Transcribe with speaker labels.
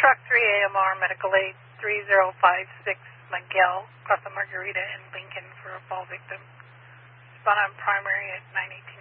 Speaker 1: truck 3AMR medical aid 3056 Miguel, across the Margarita in Lincoln for a fall victim. Spot on primary at 918.